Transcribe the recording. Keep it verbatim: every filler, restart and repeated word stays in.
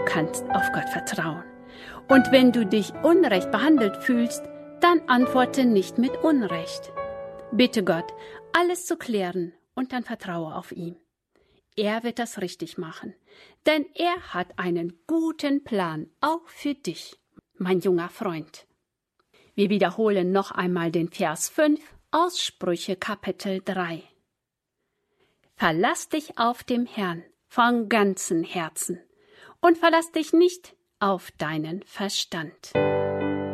kannst auf Gott vertrauen. Und wenn du dich unrecht behandelt fühlst, dann antworte nicht mit Unrecht. Bitte Gott, alles zu klären und dann vertraue auf ihn. Er wird das richtig machen, denn er hat einen guten Plan, auch für dich, mein junger Freund. Wir wiederholen noch einmal den Vers fünf aus Sprüche Kapitel drei. Verlass dich auf den Herrn von ganzem Herzen und verlass dich nicht auf deinen Verstand.